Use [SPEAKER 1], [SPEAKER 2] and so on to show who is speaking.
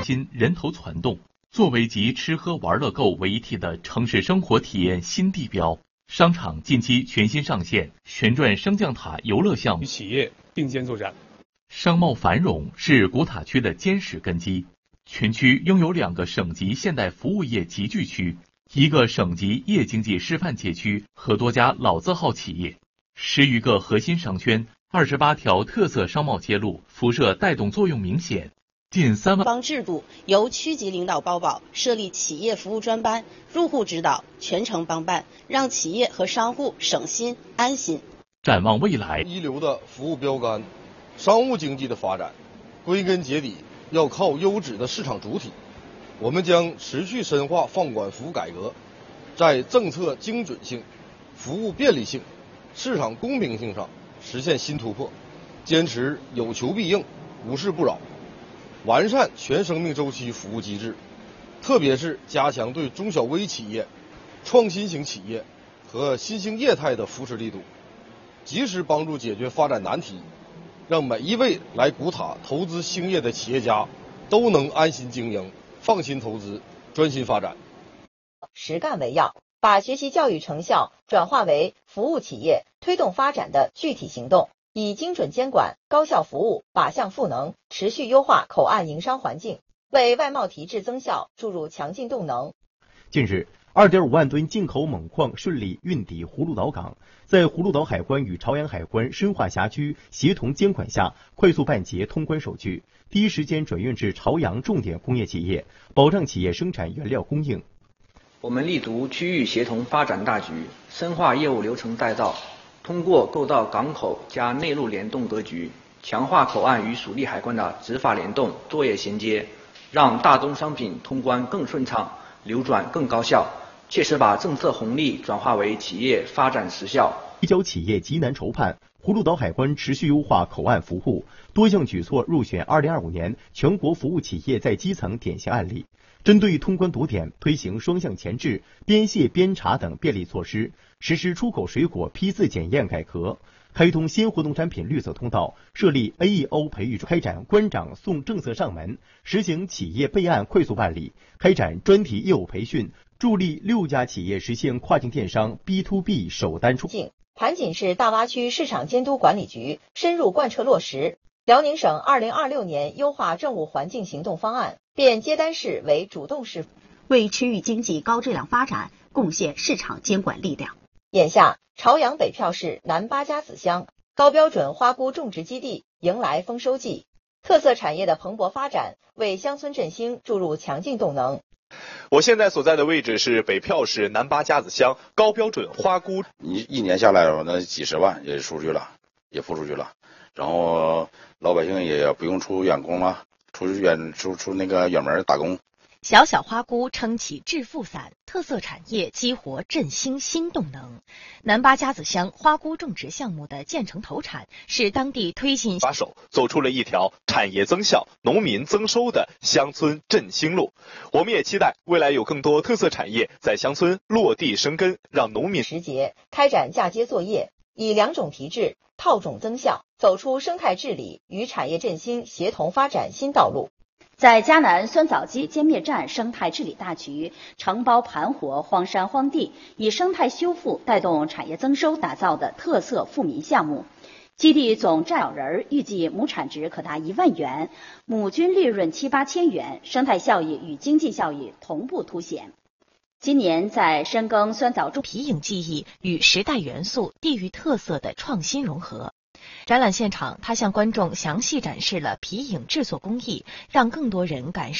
[SPEAKER 1] 新人头攒动。作为集吃喝玩乐购为一体的城市生活体验新地标，商场近期全新上线旋转升降塔游乐项目，
[SPEAKER 2] 与企业并肩作战。
[SPEAKER 1] 商贸繁荣是古塔区的坚实根基。全区拥有2个省级现代服务业集聚区，1个省级夜经济示范街区和多家老字号企业，10余个核心商圈，28条特色商贸街路，辐射带动作用明显。近3万
[SPEAKER 3] 帮制度由区级领导包保，设立企业服务专班，入户指导，全程帮办，让企业和商户省心安心。
[SPEAKER 1] 展望未来，
[SPEAKER 4] 一流的服务标杆，商务经济的发展，归根结底要靠优质的市场主体。我们将持续深化放管服务改革，在政策精准性、服务便利性、市场公平性上实现新突破，坚持有求必应、无事不扰，完善全生命周期服务机制，特别是加强对中小微企业、创新型企业和新兴业态的扶持力度，及时帮助解决发展难题，让每一位来古塔投资兴业的企业家都能安心经营、放心投资、专心发展。
[SPEAKER 5] 实干为要，把学习教育成效转化为服务企业推动发展的具体行动，以精准监管、高效服务、靶向赋能，持续优化口岸营商环境，为外贸提质增效注入强劲动能。
[SPEAKER 6] 近日，2.5万吨进口锰矿顺利运抵葫芦岛港，在葫芦岛海关与朝阳海关深化辖区协同监管下，快速办结通关手续，第一时间转运至朝阳重点工业企业，保障企业生产原料供应。
[SPEAKER 7] 我们立足区域协同发展大局，深化业务流程带造，通过构造港口加内陆联动格局，强化口岸与属地海关的执法联动、作业衔接，让大宗商品通关更顺畅，流转更高效，切实把政策红利转化为企业发展实效。
[SPEAKER 6] 移交企业极难筹判，葫芦岛海关持续优化口岸服务，多项举措入选2025年全国服务企业在基层典型案例。针对通关堵点，推行双向前置、边卸边查等便利措施，实施出口水果批次检验改革，开通新活动产品绿色通道，设立 AEO 培育，开展关长送政策上门，实行企业备案快速办理，开展专题业务培训，助力6家企业实现跨境电商 B2B 首单出境。
[SPEAKER 5] 盘锦市大洼区市场监督管理局深入贯彻落实辽宁省2026年优化政务环境行动方案，变接单市为主动市，
[SPEAKER 3] 为区域经济高质量发展贡献市场监管力量。
[SPEAKER 5] 眼下，朝阳北票市南八家子乡高标准花菇种植基地迎来丰收季，特色产业的蓬勃发展为乡村振兴注入强劲动能。
[SPEAKER 8] 我现在所在的位置是北票市南八家子乡高标准花菇。
[SPEAKER 9] 一年下来那几十万也出去了，也付出去了，然后老百姓也不用出远工了，出那个远门打工。
[SPEAKER 10] 小小花菇撑起致富伞，特色产业激活振兴新动能。南八家子乡花菇种植项目的建成投产，是当地推进
[SPEAKER 8] 把手走出了一条产业增效、农民增收的乡村振兴路。我们也期待未来有更多特色产业在乡村落地生根，让农民
[SPEAKER 5] 时节开展嫁接作业，以2种提质、套种增效，走出生态治理与产业振兴协同发展新道路。
[SPEAKER 11] 在嘉南酸枣基歼灭战生态治理大局，承包盘活荒山荒地，以生态修复带动产业增收打造的特色富民项目，基地总占有人预计亩产值可达1万元，亩均利润7、8千元，生态效益与经济效益同步凸显。今年在深耕酸枣种
[SPEAKER 10] 皮影技艺与时代元素、地域特色的创新融合。展览现场，他向观众详细展示了皮影制作工艺，让更多人感受